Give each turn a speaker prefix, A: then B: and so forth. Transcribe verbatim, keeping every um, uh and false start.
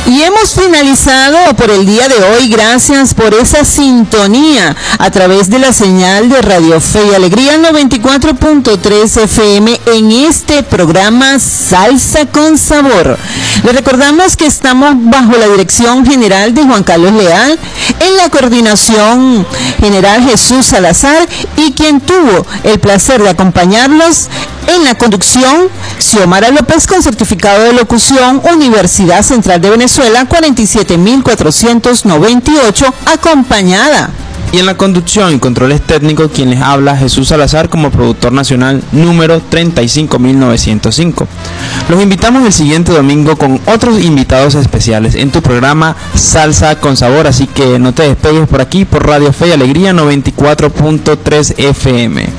A: Y hemos finalizado por el día de hoy. Gracias por esa sintonía a través de la señal de Radio Fe y Alegría noventa y cuatro punto tres F M en este programa Salsa con Sabor. Les recordamos que estamos bajo la dirección general de Juan Carlos Leal, en la coordinación general Jesús Salazar, y quien tuvo el placer de acompañarlos en la conducción, Xiomara López, con certificado de locución, Universidad Central de Venezuela, cuarenta y siete mil cuatrocientos noventa y ocho, acompañada.
B: Y en la conducción y controles técnicos, quien les habla, Jesús Salazar, como productor nacional número treinta y cinco mil novecientos cinco. Los invitamos el siguiente domingo con otros invitados especiales en tu programa Salsa con Sabor, así que no te despegues por aquí, por Radio Fe y Alegría noventa y cuatro punto tres F M.